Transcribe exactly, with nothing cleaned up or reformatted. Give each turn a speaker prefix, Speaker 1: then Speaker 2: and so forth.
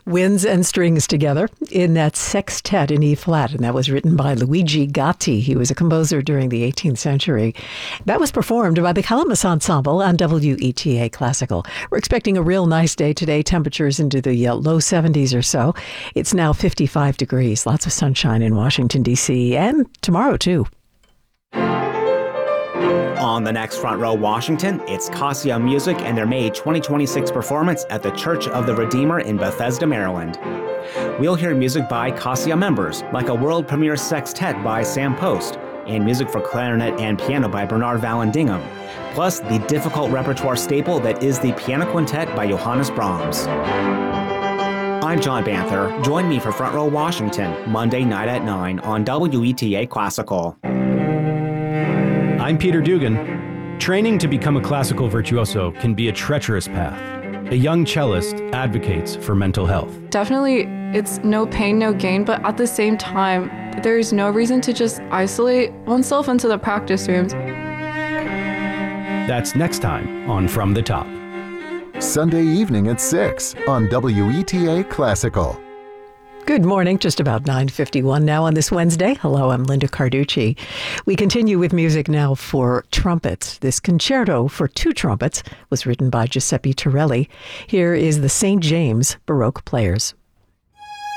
Speaker 1: Winds and Strings Together in that sextet in E flat, and that was written by Luigi Gatti. He was a composer during the eighteenth century. That was performed by the Calamus Ensemble on W E T A Classical. We're expecting a real nice day today, temperatures into the uh, low seventies or so. It's now fifty-five degrees, lots of sunshine in Washington, D C, and tomorrow too.
Speaker 2: On the next Front Row Washington, it's Cassia Music and their May twenty twenty-six performance at the Church of the Redeemer in Bethesda, Maryland. We'll hear music by Cassia members, like a world premiere sextet by Sam Post, and music for clarinet and piano by Bernard Vallandigham, plus the difficult repertoire staple that is the Piano Quintet by Johannes Brahms. I'm John Banther. Join me for Front Row Washington, Monday night at nine on W E T A Classical.
Speaker 3: I'm Peter Dugan. Training to become a classical virtuoso can be a treacherous path. A young cellist advocates for mental health.
Speaker 4: Definitely, it's no pain, no gain, but at the same time, there is no reason to just isolate oneself into the practice rooms.
Speaker 3: That's next time on From the Top.
Speaker 5: Sunday evening at six on W E T A Classical.
Speaker 1: Good morning, just about nine fifty-one now on this Wednesday. Hello, I'm Linda Carducci. We continue with music now for trumpets. This concerto for two trumpets was written by Giuseppe Torelli. Here is the Saint James Baroque Players.